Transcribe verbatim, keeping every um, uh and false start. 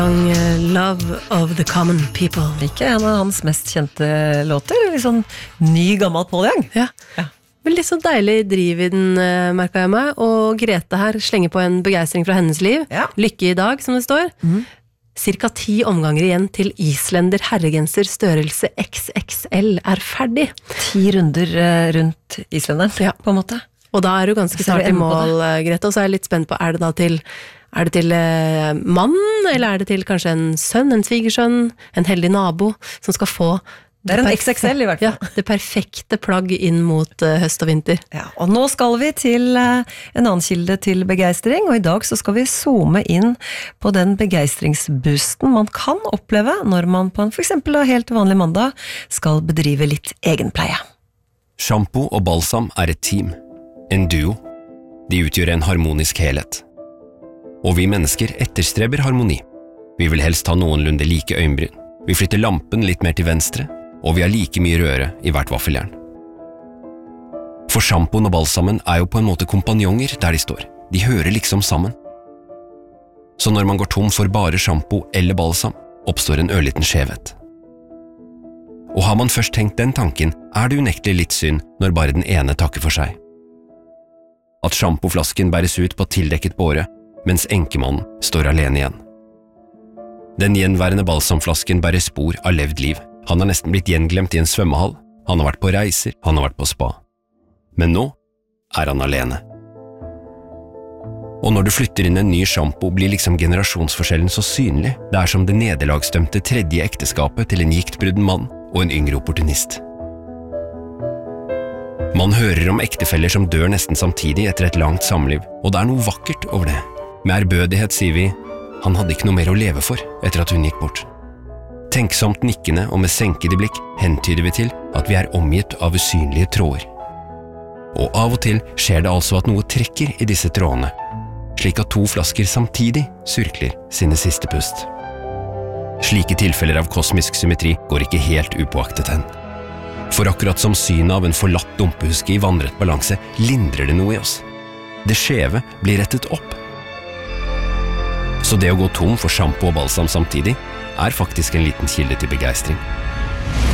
Love of the Common People. Ikke en av hans mest kjente låter, litt sånn ny, gammel Paul Young. Ja, ja. Men litt sånn deilig driv I den, merket jeg meg, og Grete her slenger på en begeistring fra hennes liv. Ja. Lykke I dag, som det står. Mm. Cirka ti omganger igjen til Islender herregenser størrelse X X L er ferdig. Ti runder rundt Islenderen, ja. På en måte. Og da er du ganske snart I mål, Grete, og så er jeg litt spent på, er det da til... Er det til eh, mann, eller er det til kanskje en sønn, en svigersønn, en heldig nabo, som skal få det er en X X L I hvert fall. Ja, det perfekte plagg inn mot uh, høst og vinter. Ja, og nå skal vi til uh, en annen kilde til begeistring, og I dag så skal vi zoome inn på den begeistringsboosten man kan oppleve når man på en for eksempel helt vanlig mandag skal bedrive litt egenpleie. Shampoo og balsam er et team, en duo. De utgjør en harmonisk helhet. Og vi mennesker etterstreber harmoni. Vi vil helst ha noenlunde like øyenbryn. Vi flytter lampen litt mer til venstre, og vi har like mye røre I hvert vaffeljern. For sjampoen og balsamen er jo på en måte kompanjonger der de står. De hører liksom sammen. Så når man går tom for bare shampoo eller balsam, oppstår en ørliten skjevhet. Og har man først tenkt den tanken, er det unektelig litt synd når bare den ene takker for seg. At shampooflasken bæres ut på tildekket båre, mens enkemannen står alene igjen. Den gjenværende balsamflasken bærer spor av levd liv. Han har nesten blitt gjenglemt I en svømmehall, han har vært på reiser, han har vært på spa. Men nå er han alene. Og når du flytter inn en ny shampoo, blir liksom generasjonsforskjellen så synlig. Det er som det nederlagsdømte tredje ekteskapet til en giktbrudden mann og en yngre opportunist. Man hører om ektefeller som dør nesten samtidig etter et langt samliv, og det er noe vakkert over det. Med ærbødighet sier vi, han hadde ikke noe mer å leve for etter at hun gikk bort. Tenksomt nikkende og med senkede blikk hentyder vi til at vi er omgitt av usynlige tråder. Og av og til skjer det altså at noe trekker I disse trådene, slik at to flasker samtidig surkler sine siste pust. Slike tilfeller av kosmisk symmetri går ikke helt upåaktet hen. For akkurat som synet av en forlatt dumpehuske I vandret balanse, lindrer det noe I oss. Det skjeve blir rettet opp. Så det å gå tom for shampoo og balsam samtidig er faktisk en liten kilde til begeistring.